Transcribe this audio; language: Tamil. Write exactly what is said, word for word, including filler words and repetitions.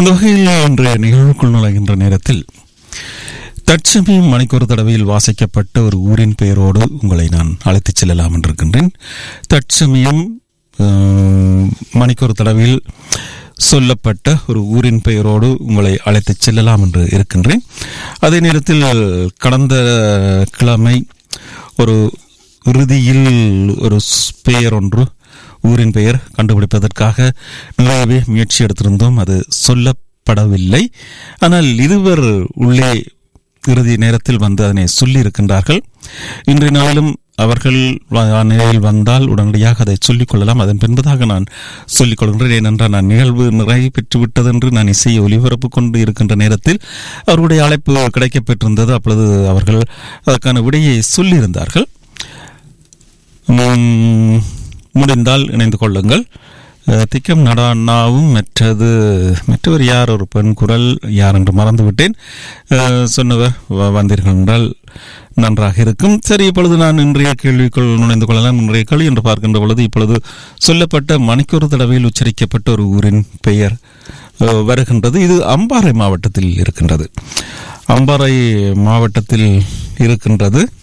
அந்த வகையில் இன்றைய நிகழ்வுக்குள் நுழைகின்ற நேரத்தில் தற்சமயம் மணிக்கொரு தடவையில் வாசிக்கப்பட்ட ஒரு ஊரின் பெயரோடு உங்களை நான் அழைத்துச் செல்லலாம் என்றிருக்கின்றேன். தற்சமயம் மணிக்கொரு தடவையில் சொல்லப்பட்ட ஒரு ஊரின் பெயரோடு உங்களை அழைத்துச் செல்லலாம் என்று இருக்கின்றேன். அதே நேரத்தில் கடந்த கிழமை ஒரு இறுதியில் ஒரு பெயர் ஒன்று ஊரின் பெயர் கண்டுபிடிப்பதற்காக நிறையவே முயற்சி எடுத்திருந்தோம். அது சொல்லப்படவில்லை. ஆனால் இருவர் உள்ளே இறுதி நேரத்தில் வந்து அதனை சொல்லி இருக்கின்றார்கள். இன்றைய நாளிலும் அவர்கள் நிலையில் வந்தால் உடனடியாக அதை சொல்லிக் கொள்ளலாம். அதன் பின்பதாக நான் சொல்லிக் கொள்கின்றேன். ஏனென்றால் நான் நிகழ்வு நிறைவு பெற்று விட்டது என்று நான் இசையை ஒலிபரப்பு கொண்டு இருக்கின்ற நேரத்தில் அவருடைய அழைப்பு கிடைக்கப்பெற்றிருந்தது. அப்பொழுது அவர்கள் அதற்கான விடையை சொல்லியிருந்தார்கள். முடிந்தால் இணைந்து கொள்ளுங்கள். திக்கம் நடானாவும் மற்றது மற்றவர் யார், ஒரு பெண் குரல் யார் என்று மறந்துவிட்டேன். சொன்னவர் வந்தீர்கள் என்றால் நன்றாக இருக்கும். சரி, இப்பொழுது நான் இன்றைய கேள்விக்குள் நுழைந்து கொள்ளலாம். இன்றைய கேள்வி என்று பார்க்கின்ற பொழுது இப்பொழுது சொல்லப்பட்ட மணிக்கொரு தடவையில் உச்சரிக்கப்பட்ட ஒரு ஊரின் பெயர் வருகின்றது. இது அம்பாறை மாவட்டத்தில் இருக்கின்றது. அம்பாறை மாவட்டத்தில் இருக்கின்றது.